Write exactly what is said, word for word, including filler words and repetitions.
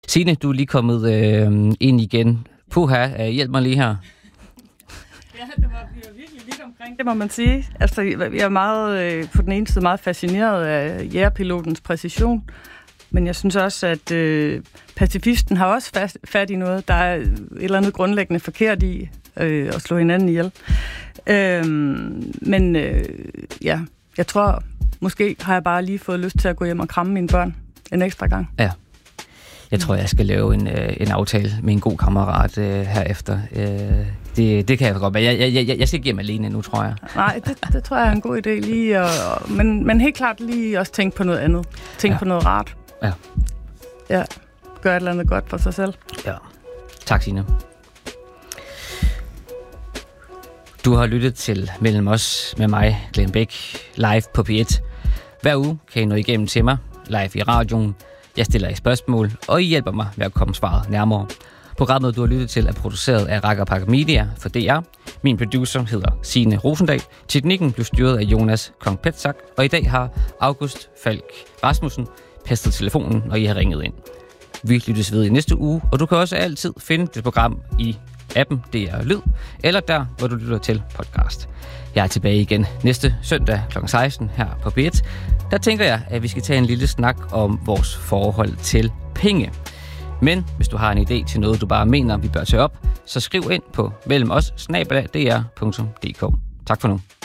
Signe, du er lige kommet øh, ind igen. Puha, hjælp mig lige her. Ja, det var virkelig lidt omkring, det må man sige. Altså, jeg er meget, øh, på den ene side meget fascineret af jægerpilotens præcision, men jeg synes også, at øh, pacifisten har også fast, fat i noget, der er et eller andet grundlæggende forkert i øh, at slå hinanden ihjel. Øh, men øh, ja, jeg tror, måske har jeg bare lige fået lyst til at gå hjem og kramme mine børn en ekstra gang. Ja. Jeg tror, jeg skal lave en, øh, en aftale med en god kammerat øh, herefter. Øh, det, det kan jeg godt. Jeg, jeg, jeg, jeg skal ikke hjem alene nu, tror jeg. Nej, det, det tror jeg er en god idé lige. Og, og, men, men helt klart lige også tænke på noget andet. Tænke ja. på noget rart. Ja. Ja. Gør et eller andet godt for sig selv. Ja. Tak, Signe. Du har lyttet til Mellem os med mig, Glenn Bæk, live på P et. Hver uge kan I nå igennem til mig, live i radioen. Jeg stiller jer spørgsmål, og I hjælper mig med at komme svaret nærmere. Programmet, du har lyttet til, er produceret af Rakkerpakke Media for D R. Min producer hedder Signe Rosendal. Teknikken blev styret af Jonas Kong-Petsak, og i dag har August Falk Rasmussen passet telefonen, når I har ringet ind. Vi lyttes ved i næste uge, og du kan også altid finde det program i appen D R Lyd, eller der, hvor du lytter til podcast. Jeg er tilbage igen næste søndag klokken seksten her på P et. Der tænker jeg, at vi skal tage en lille snak om vores forhold til penge. Men hvis du har en idé til noget, du bare mener, vi bør tage op, så skriv ind på mellemos snabel-a d r punktum d k. Tak for nu.